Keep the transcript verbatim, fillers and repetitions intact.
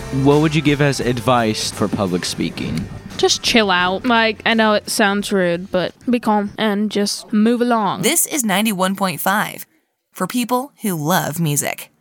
What would you give as advice for public speaking? Just chill out. Like, I know it sounds rude, but be calm and just move along. This is ninety-one point five for people who love music.